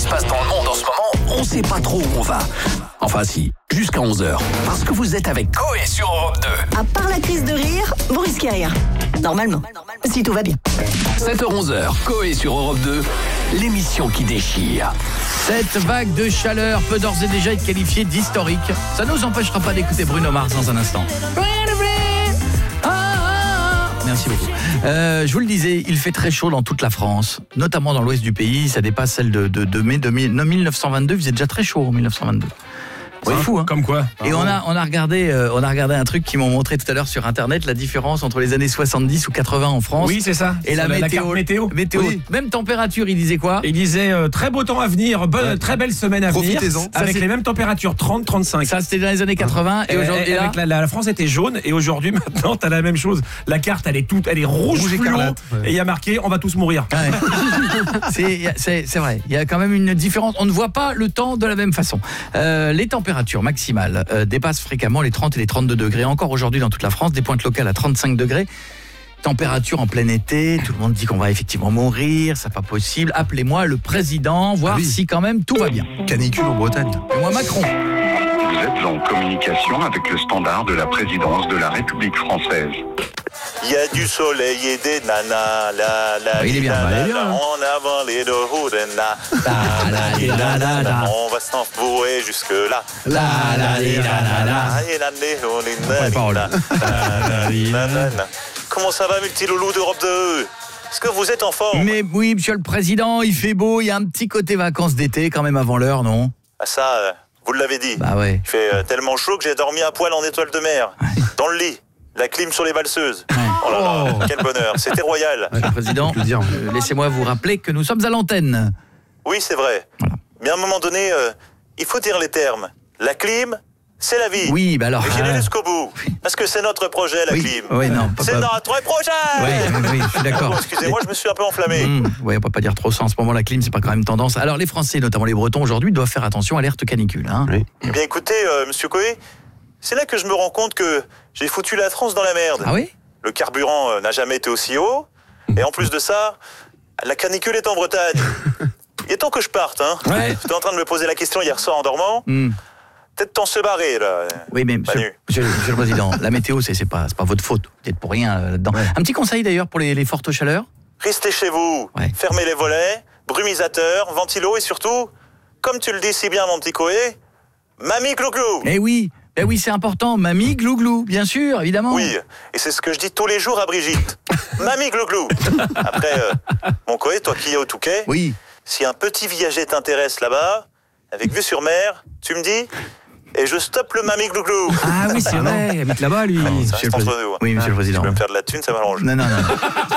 se passe dans le monde en ce moment, on sait pas trop où on va. Enfin si, jusqu'à 11h. Parce que vous êtes avec Coé sur Europe 2. À part la crise de rire, vous risquez rien. Normalement. Si tout va bien. 7h-11h, Coé sur Europe 2, l'émission qui déchire. Cette vague de chaleur peut d'ores et déjà être qualifiée d'historique. Ça ne nous empêchera pas d'écouter Bruno Mars dans un instant. Merci beaucoup. Je vous le disais, il fait très chaud dans toute la France, notamment dans l'ouest du pays. Ça dépasse celle de mai 1922. Il faisait déjà très chaud en 1922. C'est fou, hein. Comme quoi. Et on a regardé un truc qu'ils m'ont montré tout à l'heure sur internet, la différence entre les années 70 ou 80 en France. Oui, c'est ça. Et la carte météo. Oui. Même température, il disait quoi? Il disait très beau temps à venir, très belle semaine à venir. Profitez-en. Avec les mêmes tempéraures, 30-35. Ça, c'était dans les années 80. Et aujourd'hui, avec la France était jaune. Et aujourd'hui, maintenant, t'as la même chose. La carte, elle est rouge fluo. écarlate. Et il y a marqué, on va tous mourir. Ouais. C'est vrai. Il y a quand même une différence. On ne voit pas le temps de la même façon. Les températures maximales dépassent fréquemment les 30 et les 32 degrés. Encore aujourd'hui dans toute la France, des pointes locales à 35 degrés. Température en plein été, tout le monde dit qu'on va effectivement mourir, c'est pas possible. Appelez-moi le président, voir si quand même tout va bien. Canicule en Bretagne. Et moi Macron. Vous êtes en communication avec le standard de la présidence de la République française. Il y a du soleil et des nanas, il est bien, en avant les deux roudena, on va s'enfouer jusque là. Comment ça va, multiloulou d'Europe 2? Est-ce que vous êtes en forme? Mais oui, monsieur le président, il fait beau, il y a un petit côté vacances d'été quand même avant l'heure, non? Ah ça, vous l'avez dit. Bah ouais. Il fait tellement chaud que j'ai dormi à poil en étoile de mer, dans le lit. La clim sur les valseuses. Oh là là, quel bonheur. C'était royal. Monsieur le président, laissez-moi vous rappeler que nous sommes à l'antenne. Oui, c'est vrai. Voilà. Mais à un moment donné, il faut dire les termes. La clim, c'est la vie. Oui, bah alors. Et j'irai jusqu'au bout. Parce que c'est notre projet, la clim. Oui, non. C'est notre projet. Oui, je suis d'accord. Bon, excusez-moi, je me suis un peu enflammé. Oui, on peut pas dire trop ça en ce moment. La clim, c'est pas quand même tendance. Alors, les Français, notamment les Bretons, aujourd'hui, doivent faire attention à alerte canicule. Hein. Oui. Eh bien, écoutez, monsieur Coé, c'est là que je me rends compte que j'ai foutu la France dans la merde. Ah oui? Le carburant n'a jamais été aussi haut. Et en plus de ça, la canicule est en Bretagne. Il est temps que je parte, hein. Ouais. J'étais en train de me poser la question hier soir en dormant. Peut-être temps de se barrer, là. Oui, mais monsieur le président, la météo, c'est pas votre faute. Vous n'êtes pour rien là-dedans. Ouais. Un petit conseil d'ailleurs pour les fortes chaleurs. Restez chez vous. Ouais. Fermez les volets, brumisateur, ventilo et surtout, comme tu le dis si bien, mon petit Coé, mamie glouglou. Eh oui, c'est important. Mamie glouglou, bien sûr, évidemment. Oui, et c'est ce que je dis tous les jours à Brigitte. Mamie glouglou. Après, mon Coé, toi qui es au Touquet, oui. Si un petit viager t'intéresse là-bas, avec vue sur mer, tu me dis, et je stoppe le mamie glouglou. Ah oui, c'est vrai, il habite là-bas, lui. Ça reste entre nous. Oui, monsieur le président. Tu peux me faire de la thune, ça m'arrange. Non.